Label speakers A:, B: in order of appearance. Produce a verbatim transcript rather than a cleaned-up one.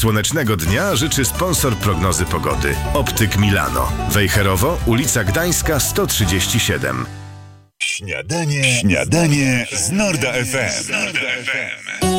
A: Słonecznego dnia życzy sponsor prognozy pogody. Optyk Milano. Wejherowo, ulica Gdańska sto trzydzieści siedem.
B: Śniadanie, śniadanie z Norda F M.